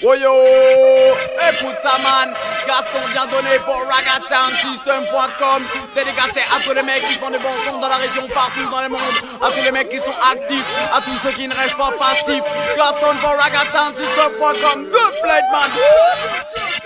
Oh yo, écoute ça man, Gaston vient donner pour ragasoundsystem.com. Dédicacé à tous les mecs qui font des bons sons dans la région, partout dans le monde. À tous les mecs qui sont actifs, à tous ceux qui ne restent pas passifs. Gaston pour ragasoundsystem.com, good play man.